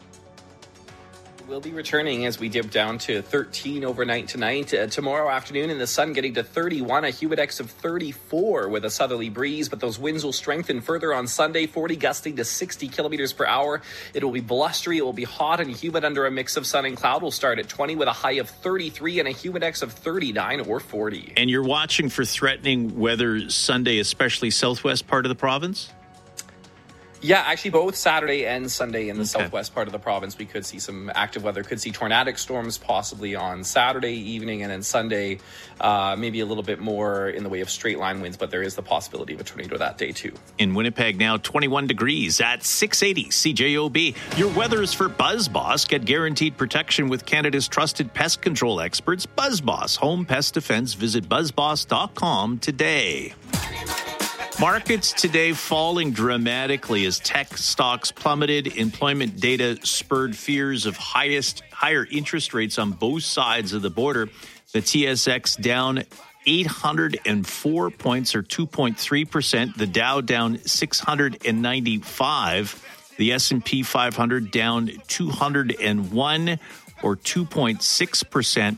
We'll be returning as we dip down to thirteen overnight tonight. Uh, tomorrow afternoon, and the sun getting to thirty-one, a Humidex of thirty-four with a southerly breeze, but those winds will strengthen further on Sunday, forty gusting to sixty kilometers per hour. It will be blustery, it will be hot and humid under a mix of sun and cloud. We'll start at twenty with a high of thirty-three and a Humidex of thirty-nine or forty.
And you're watching for threatening weather Sunday, especially southwest part of the province?
Yeah, actually both Saturday and Sunday in the
Okay.
southwest part of the province, we could see some active weather. Could see tornadic storms possibly on Saturday evening, and then Sunday, uh, maybe a little bit more in the way of straight line winds, but there is the possibility of a tornado that day too.
In Winnipeg now, twenty-one degrees at six eighty C J O B. Your weather is for BuzzBoss. Get guaranteed protection with Canada's trusted pest control experts, BuzzBoss Home Pest Defense. Visit buzz boss dot com today. Markets today falling dramatically as tech stocks plummeted. Employment data spurred fears of highest higher interest rates on both sides of the border. The T S X down eight hundred four points or two point three percent. The Dow down six hundred ninety-five. The S and P five hundred down two hundred one or two point six percent.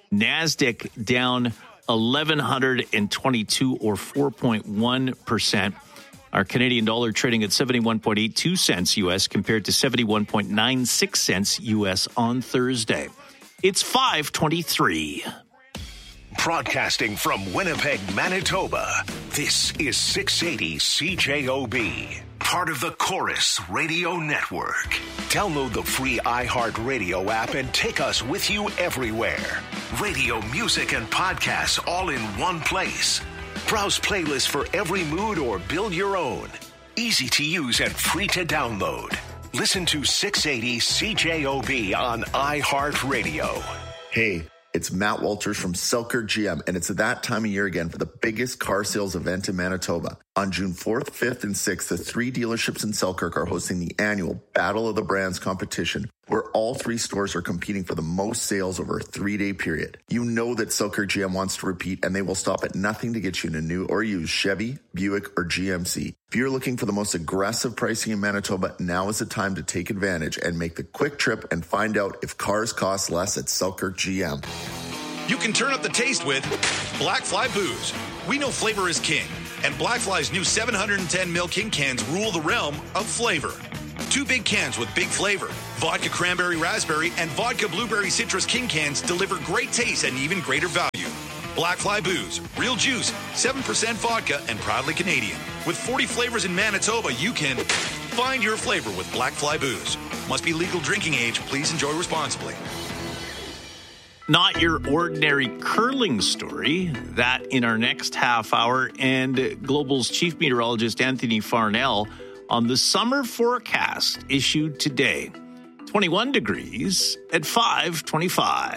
NASDAQ down eleven twenty-two or four point one percent. Our Canadian dollar trading at seventy-one point eight two cents U S compared to seventy-one point nine six cents U S on Thursday. It's five twenty-three.
Broadcasting from Winnipeg, Manitoba, this is six eighty C J O B, part of the Chorus Radio Network. Download the free iHeartRadio app and take us with you everywhere. Radio, music, and podcasts all in one place. Browse playlists for every mood or build your own. Easy to use and free to download. Listen to six eighty C J O B on iHeartRadio.
Hey, it's Matt Walters from Selkirk G M, and it's that time of year again for the biggest car sales event in Manitoba. On June fourth, fifth, and sixth, the three dealerships in Selkirk are hosting the annual Battle of the Brands competition, where all three stores are competing for the most sales over a three-day period. You know that Selkirk G M wants to repeat, and they will stop at nothing to get you in a new or used Chevy, Buick, or G M C. If you're looking for the most aggressive pricing in Manitoba, now is the time to take advantage and make the quick trip and find out if cars cost less at Selkirk G M.
You can turn up the taste with Black Fly Booze. We know flavor is king, and Black Fly's new seven hundred ten milliliter King cans rule the realm of flavor. Two big cans with big flavor. Vodka Cranberry Raspberry and Vodka Blueberry Citrus King cans deliver great taste and even greater value. Black Fly Booze, real juice, seven percent vodka, and proudly Canadian. With forty flavors in Manitoba, you can find your flavor with Black Fly Booze. Must be legal drinking age. Please enjoy responsibly.
Not your ordinary curling story. That in our next half hour. And Global's chief meteorologist Anthony Farnell on the summer forecast issued today. twenty-one degrees at five twenty-five.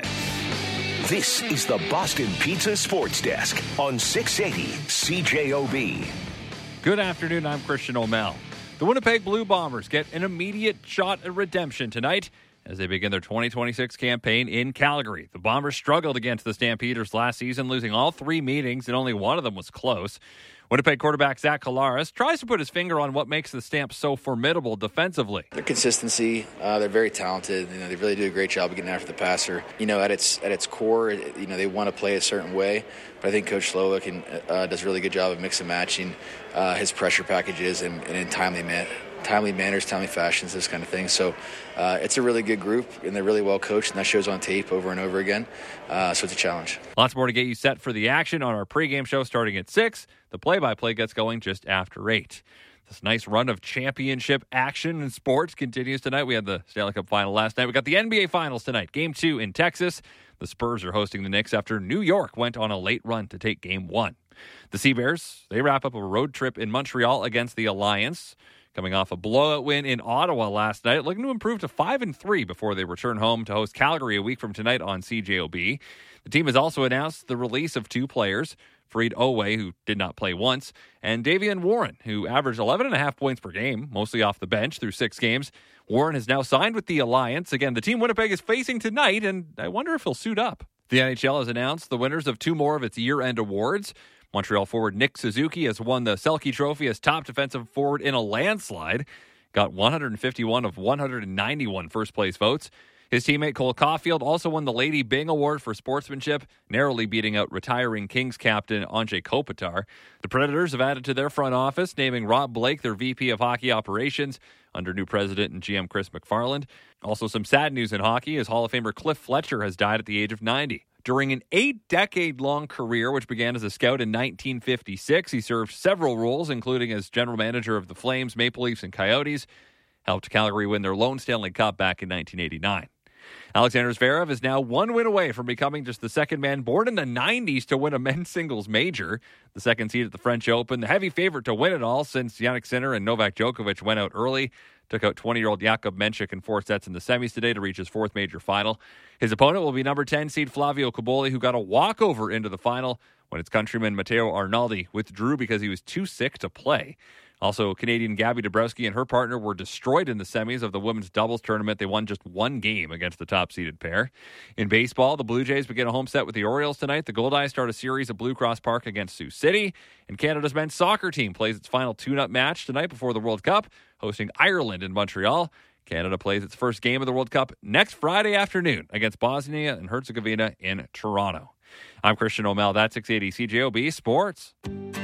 This is the Boston Pizza Sports Desk on six eighty C J O B.
Good afternoon, I'm Christian O'Mell. The Winnipeg Blue Bombers get an immediate shot at redemption tonight as they begin their twenty twenty-six campaign in Calgary. The Bombers struggled against the Stampeders last season, losing all three meetings, and only one of them was close. Winnipeg quarterback Zach Collaros tries to put his finger on what makes the Stamps so formidable defensively.
Their consistency, uh, they're very talented. You know, they really do a great job of getting after the passer. You know, at its at its core, it, you know, they want to play a certain way. But I think Coach Slowick and, uh, does a really good job of mix and matching uh, his pressure packages and, and in timely man- timely manners, timely fashions, this kind of thing. So uh, it's a really good group, and they're really well coached, and that shows on tape over and over again. Uh, so it's a challenge.
Lots more to get you set for the action on our pregame show starting at six. The play-by-play gets going just after eight. This nice run of championship action in sports continues tonight. We had the Stanley Cup final last night. We got the N B A Finals tonight. Game two in Texas. The Spurs are hosting the Knicks after New York went on a late run to take game one. The Sea Bears, they wrap up a road trip in Montreal against the Alliance, coming off a blowout win in Ottawa last night, looking to improve to five and three before they return home to host Calgary a week from tonight on C J O B. The team has also announced the release of two players, Fareed Owe, who did not play once, and Davian Warren, who averaged eleven and a half points per game, mostly off the bench through six games. Warren has now signed with the Alliance. Again, the team Winnipeg is facing tonight, and I wonder if he'll suit up. The N H L has announced the winners of two more of its year-end awards. Montreal forward Nick Suzuki has won the Selke Trophy as top defensive forward in a landslide. Got one hundred fifty-one of one hundred ninety-one first-place votes. His teammate Cole Caulfield also won the Lady Byng Award for sportsmanship, narrowly beating out retiring Kings captain Anze Kopitar. The Predators have added to their front office, naming Rob Blake their V P of Hockey Operations under new president and G M Chris McFarland. Also some sad news in hockey as Hall of Famer Cliff Fletcher has died at the age of ninety. During an eight-decade-long career, which began as a scout in nineteen fifty-six, he served several roles, including as general manager of the Flames, Maple Leafs, and Coyotes. Helped Calgary win their lone Stanley Cup back in nineteen eighty-nine. Alexander Zverev is now one win away from becoming just the second man born in the nineties to win a men's singles major. The second seed at the French Open, the heavy favorite to win it all since Jannik Sinner and Novak Djokovic went out early. Took out twenty-year-old Jakub Menchik in four sets in the semis today to reach his fourth major final. His opponent will be number ten seed Flavio Cobolli, who got a walkover into the final when its countryman Matteo Arnaldi withdrew because he was too sick to play. Also, Canadian Gabby Dabrowski and her partner were destroyed in the semis of the women's doubles tournament. They won just one game against the top-seeded pair. In baseball, the Blue Jays begin a home set with the Orioles tonight. The Goldeyes start a series at Blue Cross Park against Sioux City. And Canada's men's soccer team plays its final tune-up match tonight before the World Cup, hosting Ireland in Montreal. Canada plays its first game of the World Cup next Friday afternoon against Bosnia and Herzegovina in Toronto. I'm Christian O'Mell. That's six eighty C J O B Sports.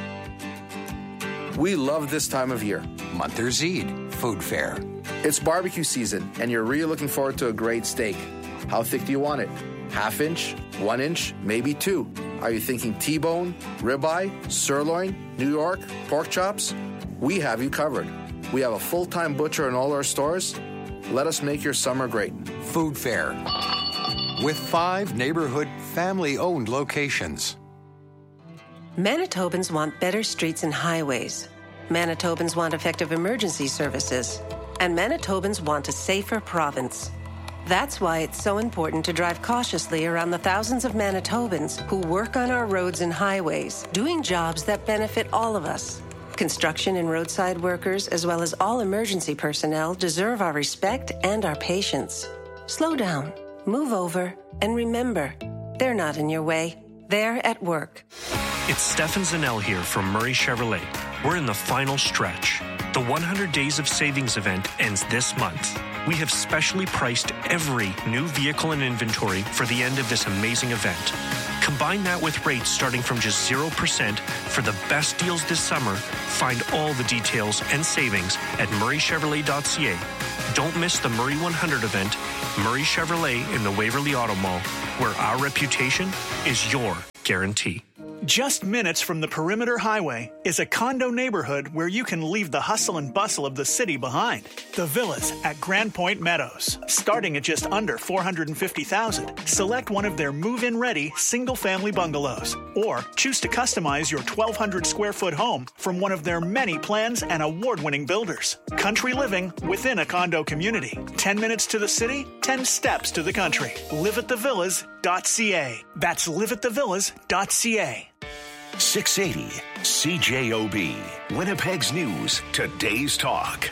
We love this time of year.
Monthers Eid Food Fair.
It's barbecue season, and you're really looking forward to a great steak. How thick do you want it? Half inch? One inch? Maybe two? Are you thinking T-bone, ribeye, sirloin, New York, pork chops? We have you covered. We have a full-time butcher in all our stores. Let us make your summer great.
Food Fair. With five neighborhood family-owned locations.
Manitobans want better streets and highways. Manitobans want effective emergency services. And Manitobans want a safer province. That's why it's so important to drive cautiously around the thousands of Manitobans who work on our roads and highways, doing jobs that benefit all of us. Construction and roadside workers, as well as all emergency personnel, deserve our respect and our patience. Slow down, move over, and remember, they're not in your way. They're at work.
It's Stefan Zanel here from Murray Chevrolet. We're in the final stretch. The one hundred Days of Savings event ends this month. We have specially priced every new vehicle in inventory for the end of this amazing event. Combine that with rates starting from just zero percent for the best deals this summer. Find all the details and savings at murray chevrolet dot c a. Don't miss the Murray one hundred event, Murray Chevrolet in the Waverly Auto Mall, where our reputation is your guarantee.
Just minutes from the Perimeter Highway is a condo neighborhood where you can leave the hustle and bustle of the city behind. The Villas at Grand Point Meadows, starting at just under four hundred fifty thousand dollars. Select one of their move-in ready single-family bungalows, or choose to customize your twelve hundred square foot home from one of their many plans and award-winning builders. Country living within a condo community. ten minutes to the city, ten steps to the country. live at the villas dot c a. That's live at the villas dot c a.
six eighty C J O B, Winnipeg's News, Today's Talk.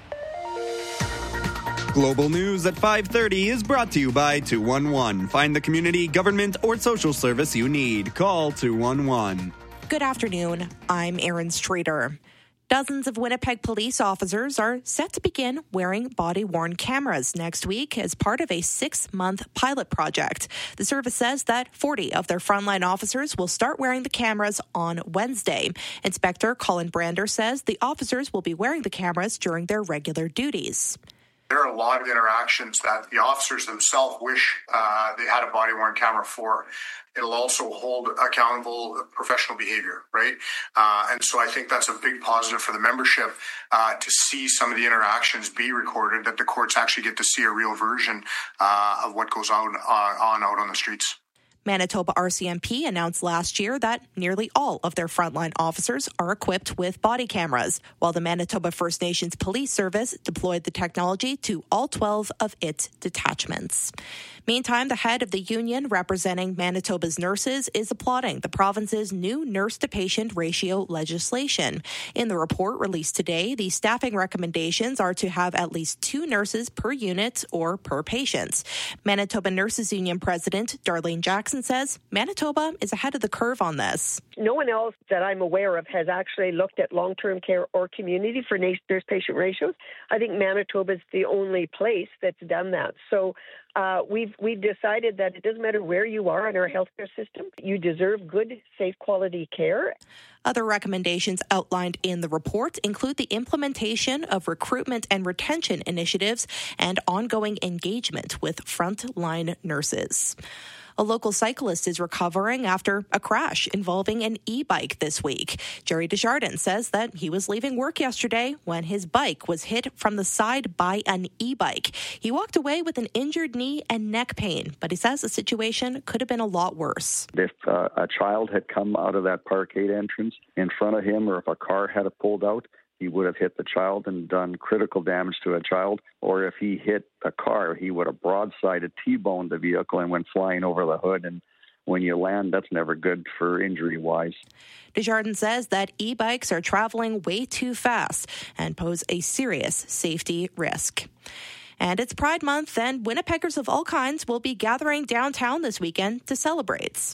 Global News at five thirty is brought to you by two one one. Find the community, government, or social service you need. Call two one one.
Good afternoon. I'm Erin Streeter. Dozens of Winnipeg police officers are set to begin wearing body-worn cameras next week as part of a six-month pilot project. The service says that forty of their frontline officers will start wearing the cameras on Wednesday. Inspector Colin Brander says the officers will be wearing the cameras during their regular duties.
There are a lot of interactions that the officers themselves wish uh, they had a body-worn camera for. It'll also hold accountable professional behavior, right? Uh, and so I think that's a big positive for the membership uh, to see some of the interactions be recorded, that the courts actually get to see a real version uh, of what goes on, uh, on out on the streets.
Manitoba R C M P announced last year that nearly all of their frontline officers are equipped with body cameras, while the Manitoba First Nations Police Service deployed the technology to all twelve of its detachments. Meantime, the head of the union representing Manitoba's nurses is applauding the province's new nurse-to-patient ratio legislation. In the report released today, the staffing recommendations are to have at least two nurses per unit or per patient. Manitoba Nurses Union President Darlene Jackson says Manitoba is ahead of the curve on this.
No one else that I'm aware of has actually looked at long-term care or community for nurse-patient ratios. I think Manitoba is the only place that's done that. So uh, we've we've decided that it doesn't matter where you are in our healthcare system, you deserve good, safe, quality care.
Other recommendations outlined in the report include the implementation of recruitment and retention initiatives and ongoing engagement with frontline nurses. A local cyclist is recovering after a crash involving an e-bike this week. Jerry Desjardins says that he was leaving work yesterday when his bike was hit from the side by an e-bike. He walked away with an injured knee and neck pain, but he says the situation could have been a lot worse.
If uh, a child had come out of that parkade entrance in front of him, or if a car had pulled out, he would have hit the child and done critical damage to a child. Or if he hit a car, he would have broadsided, T-boned the vehicle and went flying over the hood. And when you land, that's never good for injury-wise.
Desjardins says that e-bikes are traveling way too fast and pose a serious safety risk. And it's Pride Month, and Winnipeggers of all kinds will be gathering downtown this weekend to celebrate.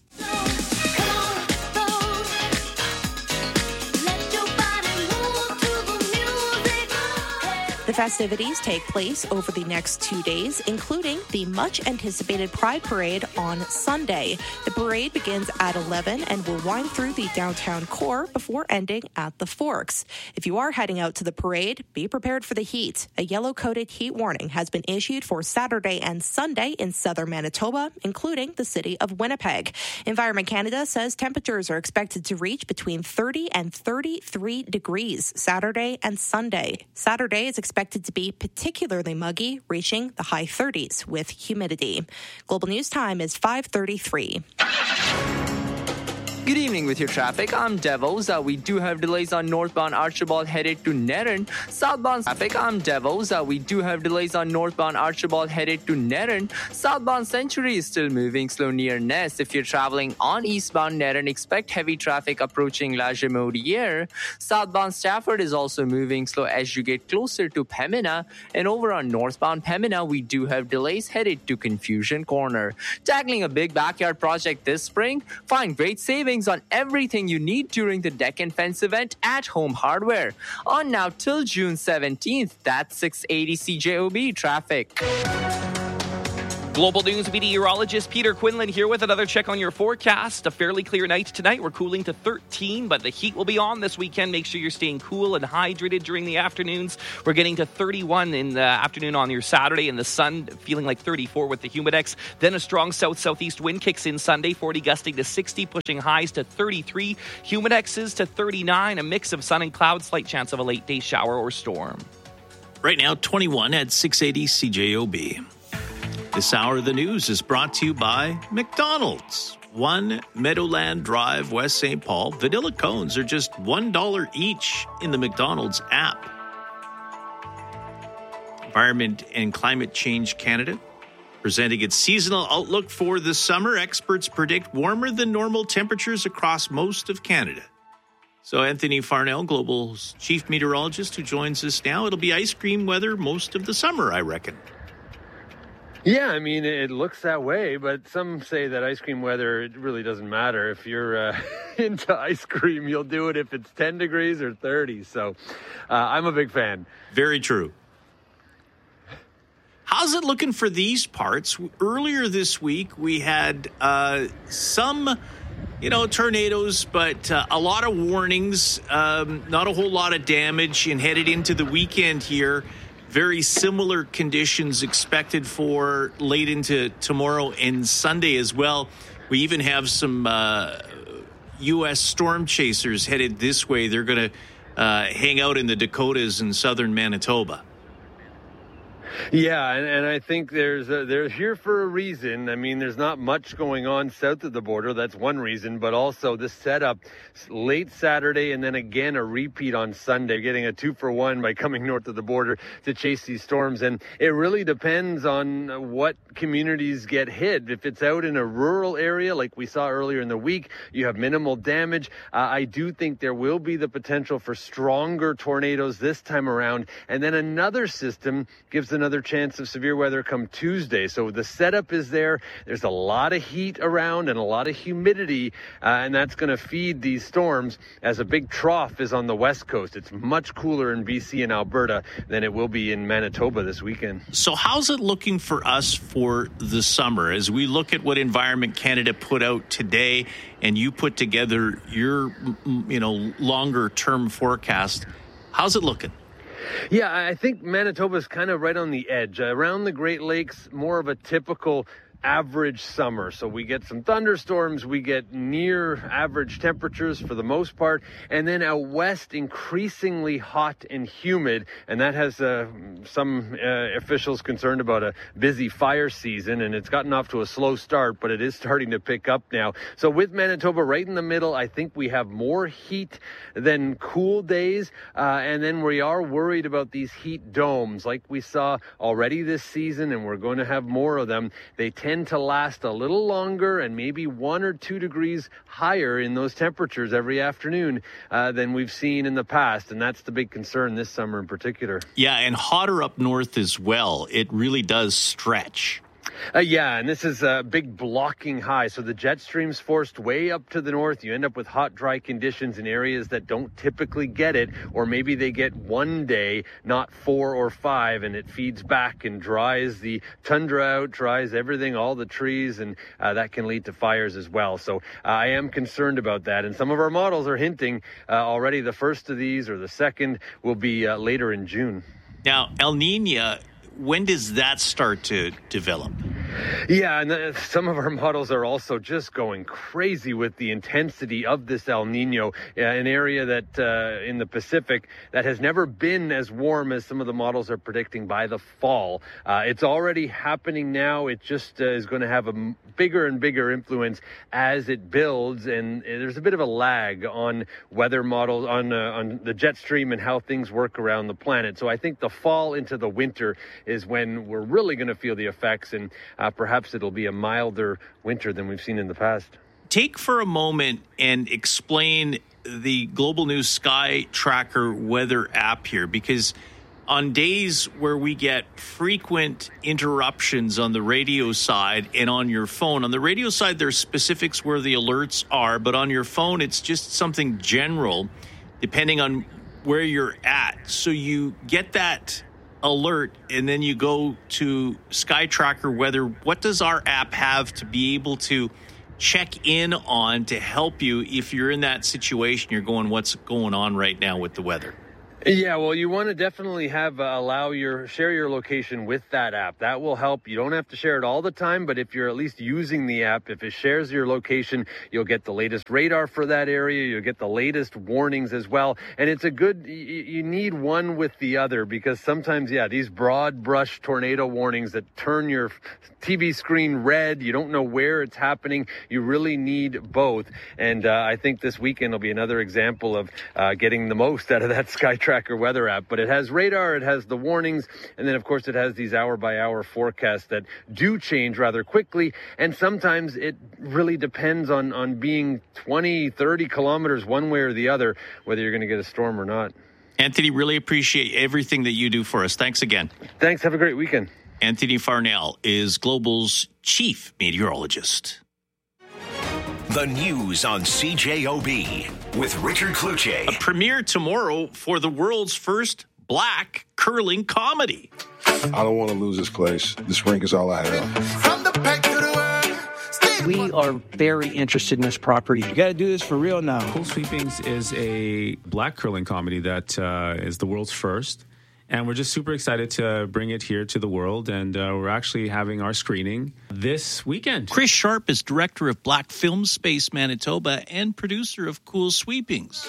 The festivities take place over the next two days, including the much-anticipated Pride Parade on Sunday. The parade begins at eleven and will wind through the downtown core before ending at the Forks. If you are heading out to the parade, be prepared for the heat. A yellow-coated heat warning has been issued for Saturday and Sunday in southern Manitoba, including the city of Winnipeg. Environment Canada says temperatures are expected to reach between thirty and thirty-three degrees Saturday and Sunday. Saturday is expected expected to be particularly muggy, reaching the high thirties with humidity. Global News Time is five thirty-three.
Good evening with your traffic. I'm Devos. Uh, we do have delays on northbound Archibald headed to Nerin. Southbound traffic. I'm Devos. Uh, we do have delays on northbound Archibald headed to Nerin. Southbound Century is still moving slow near Ness. If you're traveling on eastbound Nerin, expect heavy traffic approaching La Gemaudière. Southbound Stafford is also moving slow as you get closer to Pembina. And over on northbound Pembina, we do have delays headed to Confusion Corner. Tackling a big backyard project this spring? Find great savings on everything you need during the Deck and Fence event at Home Hardware. On now till June seventeenth. That's six eighty C J O B traffic.
Global News meteorologist Peter Quinlan here with another check on your forecast. A fairly clear night tonight. We're cooling to thirteen, but the heat will be on this weekend. Make sure you're staying cool and hydrated during the afternoons. We're getting to thirty-one in the afternoon on your Saturday, and the sun feeling like thirty-four with the humidex. Then a strong south-southeast wind kicks in Sunday, forty gusting to sixty, pushing highs to thirty-three. Humidexes to thirty-nine, a mix of sun and clouds, slight chance of a late day shower or storm.
Right now, twenty-one at six eighty C J O B. This hour of the news is brought to you by McDonald's. One Meadowland Drive, West Saint Paul. Vanilla cones are just one dollar each in the McDonald's app. Environment and Climate Change Canada presenting its seasonal outlook for the summer. Experts predict warmer than normal temperatures across most of Canada. So Anthony Farnell, Global's chief meteorologist, who joins us now. It'll be ice cream weather most of the summer, I reckon.
Yeah, I mean, it looks that way, but some say that ice cream weather, it really doesn't matter. If you're uh, into ice cream, you'll do it if it's ten degrees or thirty. So uh, I'm a big fan.
Very true. How's it looking for these parts? Earlier this week, we had uh, some, you know, tornadoes, but uh, a lot of warnings, um, not a whole lot of damage, and headed into the weekend here. Very similar conditions expected for late into tomorrow and Sunday as well. We even have some uh, U S storm chasers headed this way. They're going to uh, hang out in the Dakotas and southern Manitoba.
Yeah, and, and I think there's a, they're here for a reason. I mean, there's not much going on south of the border. That's one reason. But also this setup late Saturday and then again a repeat on Sunday, getting a two for one by coming north of the border to chase these storms. And it really depends on what communities get hit. If it's out in a rural area like we saw earlier in the week, you have minimal damage. Uh, I do think there will be the potential for stronger tornadoes this time around. And then another system gives an another chance of severe weather come Tuesday. So the setup is there. There's a lot of heat around and a lot of humidity, uh, and that's going to feed these storms as a big trough is on the west coast. It's much cooler in B C and Alberta than it will be in Manitoba this weekend.
So how's it looking for us for the summer as we look at what Environment Canada put out today and you put together your, you know, longer term forecast? How's it looking?
Yeah, I think Manitoba's kind of right on the edge. Around the Great Lakes, more of a typical average summer. So we get some thunderstorms, we get near average temperatures for the most part, and then out west increasingly hot and humid, and that has uh, some uh, officials concerned about a busy fire season, and it's gotten off to a slow start, but it is starting to pick up now. So with Manitoba right in the middle, I think we have more heat than cool days, uh, and then we are worried about these heat domes like we saw already this season, and we're going to have more of them. They tend to last a little longer and maybe one or two degrees higher in those temperatures every afternoon uh, than we've seen in the past. And that's the big concern this summer in particular.
Yeah, and hotter up north as well. It really does stretch.
Uh, yeah, and this is a big blocking high. So the jet stream's forced way up to the north. You end up with hot, dry conditions in areas that don't typically get it, or maybe they get one day, not four or five, and it feeds back and dries the tundra out, dries everything, all the trees, and uh, that can lead to fires as well. So uh, I am concerned about that. And some of our models are hinting uh, already the first of these or the second will be uh, later in June.
Now, El Niño, when does that start to develop?
Yeah, and uh, some of our models are also just going crazy with the intensity of this El Nino, uh, an area that uh, in the Pacific that has never been as warm as some of the models are predicting by the fall. Uh, it's already happening now. It just uh, is going to have a m- bigger and bigger influence as it builds, and uh, there's a bit of a lag on weather models, on, uh, on the jet stream and how things work around the planet. So I think the fall into the winter is when we're really going to feel the effects, and uh, perhaps it'll be a milder winter than we've seen in the past.
Take for a moment and explain the Global News Sky Tracker weather app here, because on days where we get frequent interruptions on the radio side and on your phone, on the radio side there's specifics where the alerts are, but on your phone it's just something general depending on where you're at. So you get that alert, and then you go to Sky Tracker Weather. What does our app have to be able to check in on to help you if you're in that situation? You're going, what's going on right now with the weather?
Yeah, well, you want to definitely have uh, allow your share your location with that app. That will help. You don't have to share it all the time, but if you're at least using the app, if it shares your location, you'll get the latest radar for that area. You'll get the latest warnings as well. And it's a good, you, you need one with the other, because sometimes, yeah, these broad brush tornado warnings that turn your T V screen red, you don't know where it's happening. You really need both. And uh, I think this weekend will be another example of uh, getting the most out of that Sky Tracker weather app. But it has radar, it has the warnings, and then of course it has these hour by hour forecasts that do change rather quickly. And sometimes it really depends on, on being twenty, thirty kilometers one way or the other, whether you're going to get a storm or not.
Anthony, really appreciate everything that you do for us. Thanks again.
Thanks. Have a great weekend.
Anthony Farnell is Global's chief meteorologist.
The news on C J O B with Richard Kluche.
A premiere tomorrow for the world's first black curling comedy.
I don't want to lose this place. This rink is all I have.
We are very interested in this property. You got to do this for real now.
Cool Sweepings is a black curling comedy that uh, is the world's first. And we're just super excited to bring it here to the world. And uh, we're actually having our screening this weekend.
Chris Sharp is director of Black Film Space Manitoba and producer of Cool Sweepings.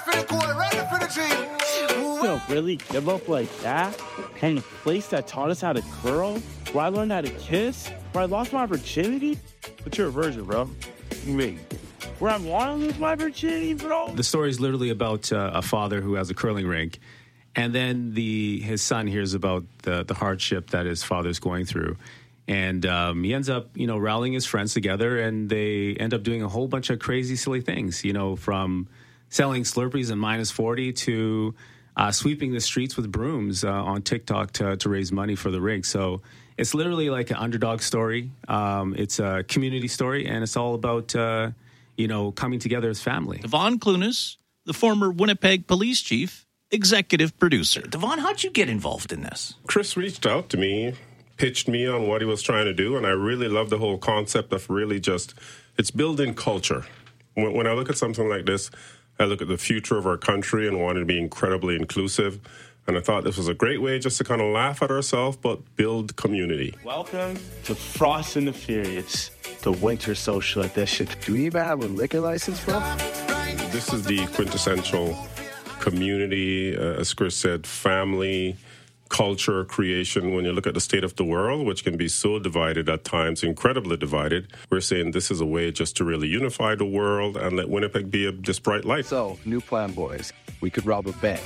Feel really give up like that? And the place that taught us how to curl? Where I learned how to kiss? Where I lost my virginity? But you're a virgin, bro. Me. Where I want to lose my virginity, bro?
The story is literally about uh, a father who has a curling rink. And then the his son hears about the, the hardship that his father's going through. And um, he ends up, you know, rallying his friends together, and they end up doing a whole bunch of crazy, silly things, you know, from selling Slurpees in minus forty to uh, sweeping the streets with brooms uh, on TikTok to, to raise money for the rig. So it's literally like an underdog story. Um, it's a community story, and it's all about, uh, you know, coming together as family.
Devon Clunas, the former Winnipeg police chief, executive producer. Devon, how'd you get involved in this?
Chris reached out to me, pitched me on what he was trying to do, and I really love the whole concept of really just, it's building culture. When, when I look at something like this, I look at the future of our country and want it to be incredibly inclusive, and I thought this was a great way just to kind of laugh at ourselves, but build community.
Welcome to Frost and the Furious, the winter social edition. Do we even have a liquor license, bro?
This is the quintessential community, uh, as Chris said, family, culture, creation. When you look at the state of the world, which can be so divided at times, incredibly divided, we're saying this is a way just to really unify the world and let Winnipeg be a, this bright light.
So, new plan, boys. We could rob a bank.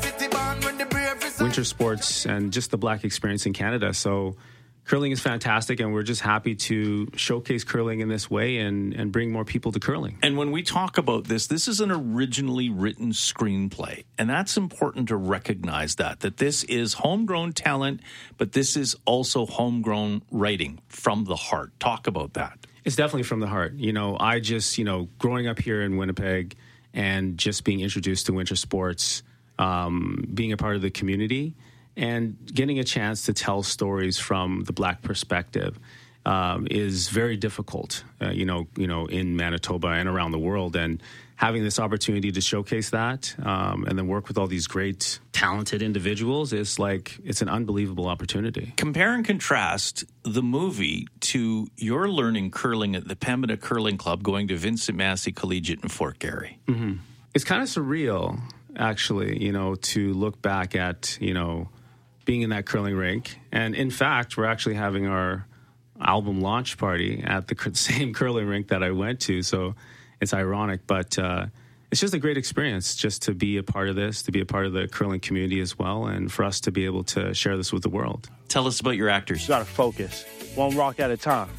Winter sports and just the black experience in Canada. So curling is fantastic, and we're just happy to showcase curling in this way and, and bring more people to curling.
And when we talk about this, this is an originally written screenplay. And that's important to recognize that, that this is homegrown talent, but this is also homegrown writing from the heart. Talk about that.
It's definitely from the heart. You know, I just, you know, growing up here in Winnipeg and just being introduced to winter sports, um, being a part of the community, and getting a chance to tell stories from the black perspective um, is very difficult, uh, you know, you know, in Manitoba and around the world. And having this opportunity to showcase that um, and then work with all these great, talented individuals is like, it's an unbelievable opportunity.
Compare and contrast the movie to your learning curling at the Pembina Curling Club, going to Vincent Massey Collegiate in Fort Garry.
Mm-hmm. It's kind of surreal, actually, you know, to look back at, you know, being in that curling rink. And in fact, we're actually having our album launch party at the same curling rink that I went to. So it's ironic, but uh, it's just a great experience just to be a part of this, to be a part of the curling community as well, and for us to be able to share this with the world.
Tell us about your actors.
You got to focus. One rock at a time.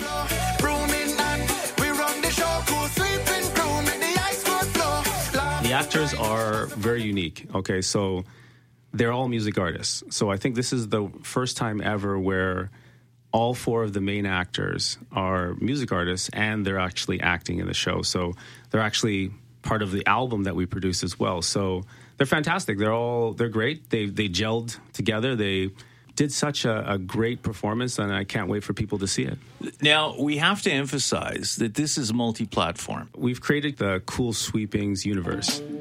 The actors are very unique. Okay, so they're all music artists. So I think this is the first time ever where all four of the main actors are music artists, and they're actually acting in the show. So they're actually part of the album that we produce as well. So they're fantastic. They're all, they're great. They they gelled together. They did such a, a great performance, and I can't wait for people to see it.
Now, we have to emphasize that this is multi-platform.
We've created the Cool Sweepings universe.